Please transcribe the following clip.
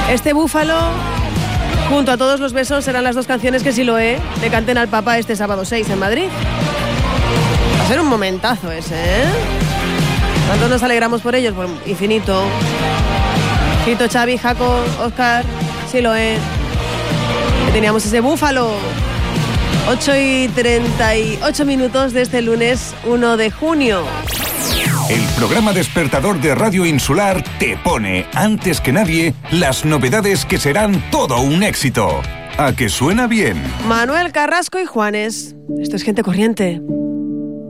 Este Búfalo, junto a Todos los besos, serán las dos canciones que Siloé le canten al Papa este sábado 6 en Madrid. Va a ser un momentazo ese, ¿eh? ¿Cuánto nos alegramos por ellos? Pues infinito. Fito, Xavi, Jaco, Óscar, Siloé. Que teníamos ese Búfalo. 8:38 de este lunes 1 de junio. El programa despertador de Radio Insular te pone, antes que nadie, las novedades que serán todo un éxito. ¿A que suena bien? Manuel Carrasco y Juanes. Esto es Gente Corriente.